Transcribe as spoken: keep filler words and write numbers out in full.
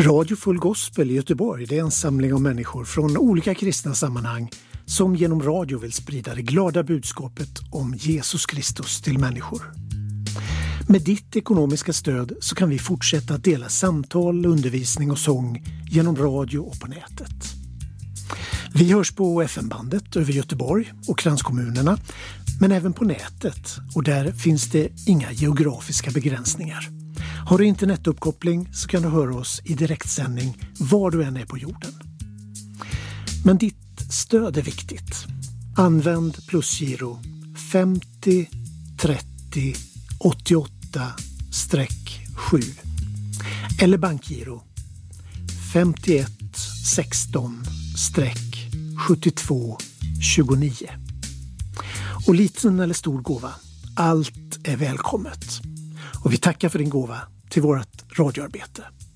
Radio Full Gospel i Göteborg, det är en samling av människor från olika kristna sammanhang som genom radio vill sprida det glada budskapet om Jesus Kristus till människor. Med ditt ekonomiska stöd så kan vi fortsätta att dela samtal, undervisning och sång genom radio och på nätet. Vi hörs på F M-bandet över Göteborg och kranskommunerna, men även på nätet, och där finns det inga geografiska begränsningar. Har du internetuppkoppling så kan du höra oss i direktsändning var du än är på jorden. Men ditt stöd är viktigt. Använd plusgiro femtio trettio åttioåtta sju eller bankgiro femtioett sexton sjuttiotvå tjugonio. Och liten eller stor gåva, allt är välkommet. Och vi tackar för din gåva till vårt radioarbete.